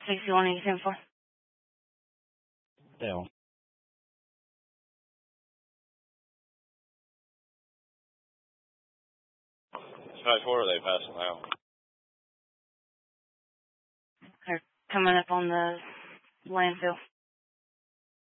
6187 for? Down. Dispatch, where are they passing out? They're coming up on the landfill.